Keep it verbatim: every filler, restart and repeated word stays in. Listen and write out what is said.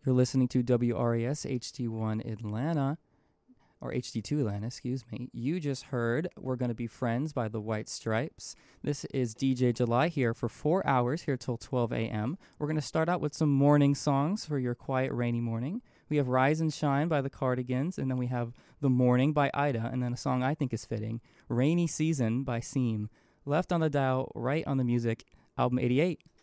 You're listening to W R A S H D one Atlanta, or H D two Atlanta, excuse me. You just heard We're Gonna Be Friends by the White Stripes. This is D J July here for four hours, here till twelve a.m. We're going to start out with some morning songs for your quiet, rainy morning. We have Rise and Shine by the Cardigans, and then we have The Morning by Ida, and then a song I think is fitting, Rainy Season by Seam. Left on the dial, right on the music, album eighty-eight.